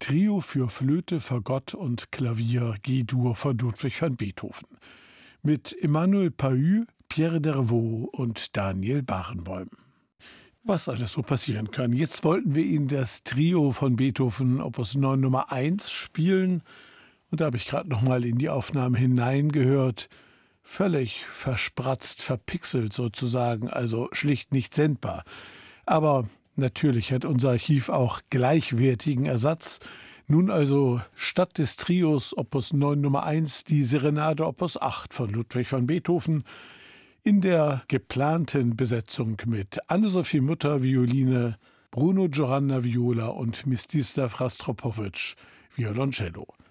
Trio für Flöte, Fagott und Klavier G-Dur von Ludwig van Beethoven. Mit Emmanuel Pahud, Pierre Dervaux und Daniel Barenboim. Was alles so passieren kann. Jetzt wollten wir Ihnen das Trio von Beethoven Opus 9 Nummer 1 spielen. Und da habe ich gerade noch mal in die Aufnahme hineingehört. Völlig verspratzt, verpixelt sozusagen, also schlicht nicht sendbar. Aber natürlich hat unser Archiv auch gleichwertigen Ersatz. Nun also statt des Trios Opus 9 Nummer 1 die Serenade Opus 8 von Ludwig van Beethoven in der geplanten Besetzung mit Anne-Sophie Mutter Violine, Bruno Giovanna Viola und Mstislav Rastropowitsch Violoncello.